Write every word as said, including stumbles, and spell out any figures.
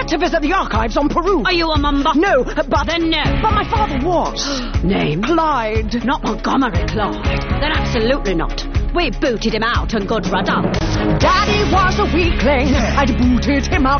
had to visit the archives on Peru. Are you a member? No, but... Then no. But my father was. Name? Clyde. Not Montgomery Clyde. Then absolutely not. We booted him out and good rudder. Daddy was a weakling. I'd booted him out